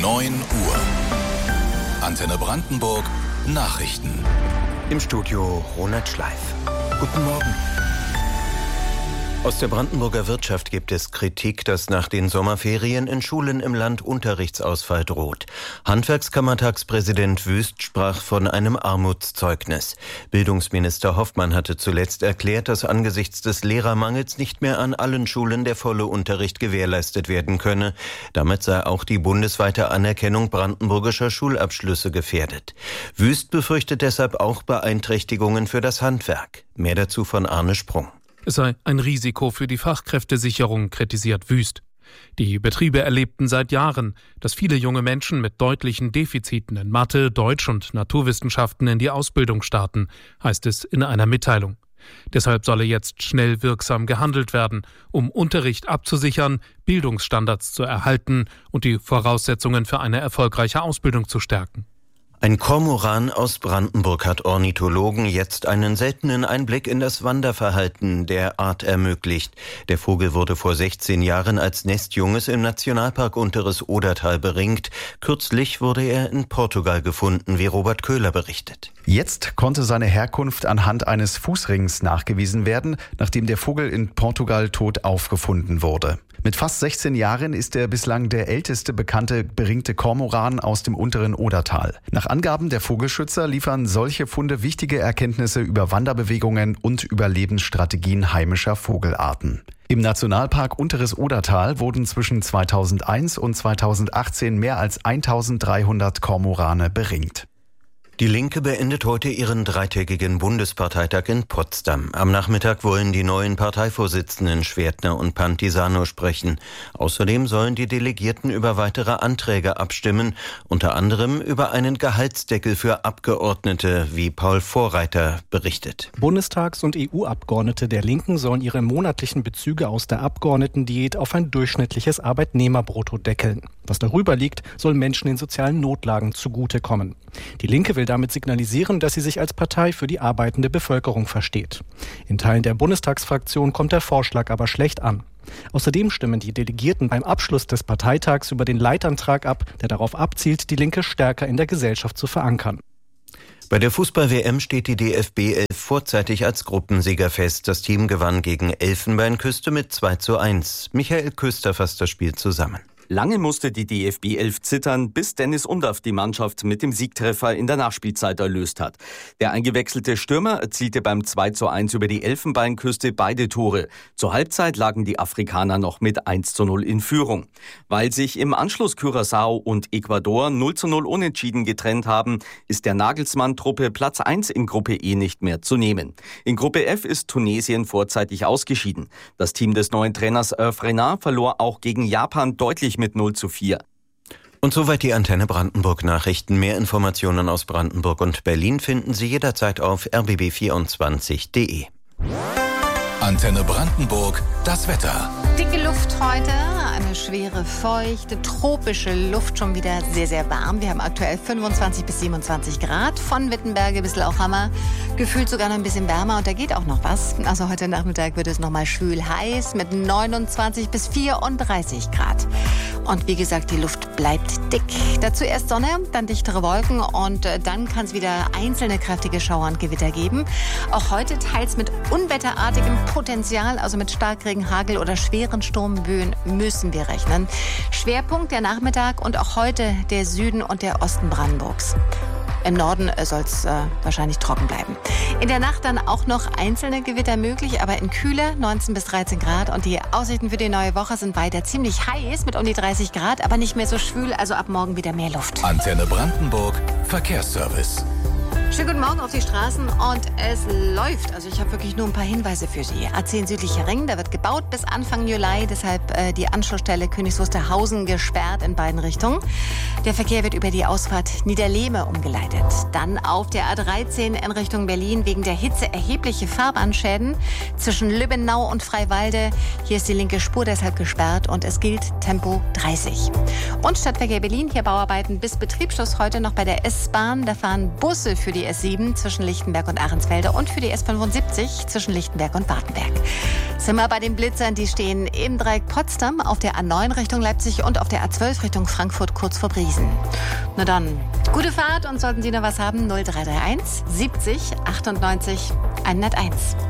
9 Uhr. Antenne Brandenburg Nachrichten. Im Studio Ronald Schleif. Guten Morgen. Aus der Brandenburger Wirtschaft gibt es Kritik, dass nach den Sommerferien in Schulen im Land Unterrichtsausfall droht. Handwerkskammertagspräsident Wüst sprach von einem Armutszeugnis. Bildungsminister Hoffmann hatte zuletzt erklärt, dass angesichts des Lehrermangels nicht mehr an allen Schulen der volle Unterricht gewährleistet werden könne. Damit sei auch die bundesweite Anerkennung brandenburgischer Schulabschlüsse gefährdet. Wüst befürchtet deshalb auch Beeinträchtigungen für das Handwerk. Mehr dazu von Arne Sprung. Es sei ein Risiko für die Fachkräftesicherung, kritisiert Wüst. Die Betriebe erlebten seit Jahren, dass viele junge Menschen mit deutlichen Defiziten in Mathe, Deutsch und Naturwissenschaften in die Ausbildung starten, heißt es in einer Mitteilung. Deshalb solle jetzt schnell wirksam gehandelt werden, um Unterricht abzusichern, Bildungsstandards zu erhalten und die Voraussetzungen für eine erfolgreiche Ausbildung zu stärken. Ein Kormoran aus Brandenburg hat Ornithologen jetzt einen seltenen Einblick in das Wanderverhalten der Art ermöglicht. Der Vogel wurde vor 16 Jahren als Nestjunges im Nationalpark Unteres Odertal beringt. Kürzlich wurde er in Portugal gefunden, wie Robert Köhler berichtet. Jetzt konnte seine Herkunft anhand eines Fußrings nachgewiesen werden, nachdem der Vogel in Portugal tot aufgefunden wurde. Mit fast 16 Jahren ist er bislang der älteste bekannte beringte Kormoran aus dem unteren Odertal. Nach Angaben der Vogelschützer liefern solche Funde wichtige Erkenntnisse über Wanderbewegungen und Überlebensstrategien heimischer Vogelarten. Im Nationalpark Unteres Odertal wurden zwischen 2001 und 2018 mehr als 1300 Kormorane beringt. Die Linke beendet heute ihren dreitägigen Bundesparteitag in Potsdam. Am Nachmittag wollen die neuen Parteivorsitzenden Schwertner und Pantisano sprechen. Außerdem sollen die Delegierten über weitere Anträge abstimmen, unter anderem über einen Gehaltsdeckel für Abgeordnete, wie Paul Vorreiter berichtet. Bundestags- und EU-Abgeordnete der Linken sollen ihre monatlichen Bezüge aus der Abgeordnetendiät auf ein durchschnittliches Arbeitnehmerbrutto deckeln. Was darüber liegt, soll Menschen in sozialen Notlagen zugutekommen. Die Linke will damit signalisieren, dass sie sich als Partei für die arbeitende Bevölkerung versteht. In Teilen der Bundestagsfraktion kommt der Vorschlag aber schlecht an. Außerdem stimmen die Delegierten beim Abschluss des Parteitags über den Leitantrag ab, der darauf abzielt, die Linke stärker in der Gesellschaft zu verankern. Bei der Fußball-WM steht die DFB 11 vorzeitig als Gruppensieger fest. Das Team gewann gegen Elfenbeinküste mit 2:1. Michael Köster fasst das Spiel zusammen. Lange musste die DFB 11 zittern, bis Dennis Undaff die Mannschaft mit dem Siegtreffer in der Nachspielzeit erlöst hat. Der eingewechselte Stürmer erzielte beim 2:1 über die Elfenbeinküste beide Tore. Zur Halbzeit lagen die Afrikaner noch mit 1:0 in Führung. Weil sich im Anschluss Curaçao und Ecuador 0:0 unentschieden getrennt haben, ist der Nagelsmann-Truppe Platz 1 in Gruppe E nicht mehr zu nehmen. In Gruppe F ist Tunesien vorzeitig ausgeschieden. Das Team des neuen Trainers Hervé Renard verlor auch gegen Japan deutlich mit 0:4. Und soweit die Antenne Brandenburg Nachrichten. Mehr Informationen aus Brandenburg und Berlin finden Sie jederzeit auf rbb24.de. Antenne Brandenburg, das Wetter. Dicke Luft heute, eine schwere, feuchte, tropische Luft, schon wieder sehr, sehr warm. Wir haben aktuell 25 bis 27 Grad, von Wittenberge bis Lauchhammer, gefühlt sogar noch ein bisschen wärmer und da geht auch noch was. Also heute Nachmittag wird es nochmal schwül heiß mit 29 bis 34 Grad. Und wie gesagt, die Luft bleibt dick. Dazu erst Sonne, dann dichtere Wolken und dann kann es wieder einzelne kräftige Schauer und Gewitter geben. Auch heute teils mit unwetterartigem Potenzial, also mit Starkregen, Hagel oder schweren Sturmböen müssen wir rechnen. Schwerpunkt der Nachmittag und auch heute der Süden und der Osten Brandenburgs. Im Norden soll es wahrscheinlich trocken bleiben. In der Nacht dann auch noch einzelne Gewitter möglich, aber in Kühle 19 bis 13 Grad. Und die Aussichten für die neue Woche sind weiter ziemlich heiß mit um die 30 Grad, aber nicht mehr so schwül, also ab morgen wieder mehr Luft. Antenne Brandenburg, Verkehrsservice. Schönen guten Morgen auf die Straßen und es läuft. Also ich habe wirklich nur ein paar Hinweise für Sie. A10 südlicher Ring, da wird gebaut bis Anfang Juli, deshalb die Anschlussstelle Königs Wusterhausen gesperrt in beiden Richtungen. Der Verkehr wird über die Ausfahrt Niederlehme umgeleitet. Dann auf der A13 in Richtung Berlin wegen der Hitze erhebliche Fahrbahnschäden zwischen Lübbenau und Freiwalde. Hier ist die linke Spur deshalb gesperrt und es gilt Tempo 30. Und Stadtverkehr Berlin, hier Bauarbeiten bis Betriebsschluss heute noch bei der S-Bahn. Da fahren Busse für die die S7 zwischen Lichtenberg und Ahrensfelde und für die S75 zwischen Lichtenberg und Wartenberg. Sind wir bei den Blitzern, die stehen im Dreieck Potsdam, auf der A9 Richtung Leipzig und auf der A12 Richtung Frankfurt kurz vor Briesen. Na dann, gute Fahrt und sollten Sie noch was haben, 0331 70 98 101.